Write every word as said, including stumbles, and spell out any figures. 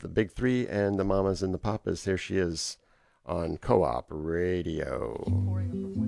the big three and the mamas and the papas. There she is on Co-op Radio.